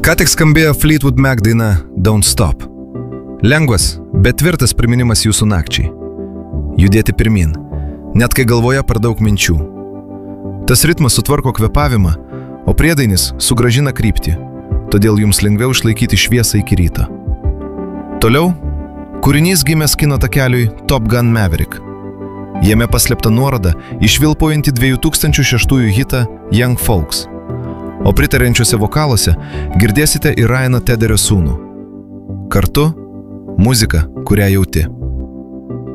Ką tik skambėjo Fleetwood Mac daina Don't Stop. Lengvas, bet tvirtas priminimas jūsų nakčiai. Judėti pirmin, net kai galvoje per daug minčių. Tas ritmas sutvarko kvėpavimą, o priedainis sugrąžina kryptį, todėl jums lengviau išlaikyti šviesą iki ryto. Toliau, kūrinys gimęs kino takeliui Top Gun Maverick. Jame paslėpta nuoroda į švilpaujantį 2006 hitą Young Folks, o pritariančiuose vokaluose girdėsite ir Ryano Tederio sūnų. Kartu muzika, kurią jauti.